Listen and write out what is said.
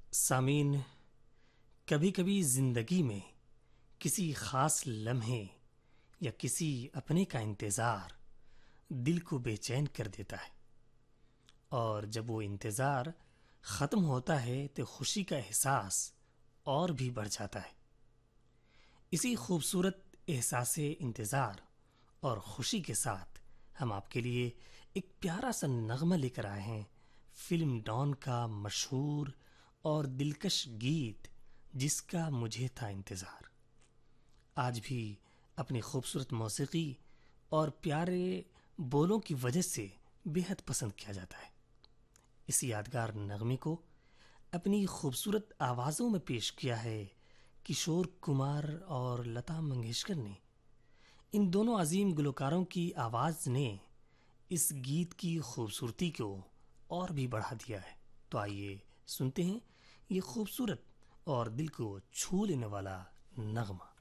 سامعین، کبھی کبھی زندگی میں کسی خاص لمحے یا کسی اپنے کا انتظار دل کو بے چین کر دیتا ہے، اور جب وہ انتظار ختم ہوتا ہے تو خوشی کا احساس اور بھی بڑھ جاتا ہے۔ اسی خوبصورت احساس انتظار اور خوشی کے ساتھ ہم آپ کے لیے ایک پیارا سا نغمہ لے کر آئے ہیں، فلم ڈان کا مشہور اور دلکش گیت جس کا مجھے تھا انتظار۔ آج بھی اپنی خوبصورت موسیقی اور پیارے بولوں کی وجہ سے بے حد پسند کیا جاتا ہے۔ اس یادگار نغمے کو اپنی خوبصورت آوازوں میں پیش کیا ہے کشور کمار اور لتا منگیشکر نے۔ ان دونوں عظیم گلوکاروں کی آواز نے اس گیت کی خوبصورتی کو اور بھی بڑھا دیا ہے۔ تو آئیے سنتے ہیں یہ خوبصورت اور دل کو چھو لینے والا نغمہ۔